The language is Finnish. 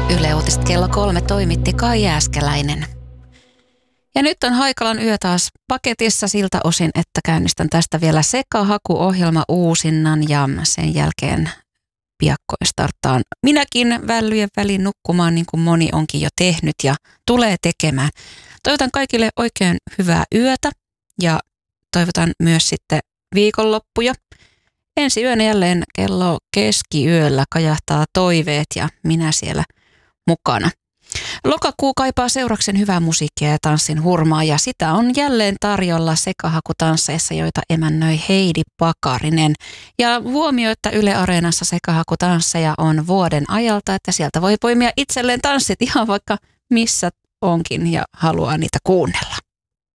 Yle Uutiset kello 3 toimitti Kai Jääskeläinen. Ja nyt on Haikalan yö taas paketissa siltä osin, että käynnistän tästä vielä sekahakuohjelma uusinnan ja sen jälkeen piakkoin starttaan minäkin vällyjen väliin nukkumaan, niin kuin moni onkin jo tehnyt ja tulee tekemään. Toivotan kaikille oikein hyvää yötä ja toivotan myös sitten viikonloppuja. Ensi yönä jälleen kello keskiyöllä kajahtaa toiveet ja minä siellä mukana. Lokakuu kaipaa seuraksen hyvää musiikkia ja tanssin hurmaa ja sitä on jälleen tarjolla sekahakutansseissa, joita emännöi Heidi Pakarinen. Ja huomio, että Yle Areenassa sekahakutansseja on vuoden ajalta, että sieltä voi poimia itselleen tanssit ihan vaikka missä onkin ja haluaa niitä kuunnella.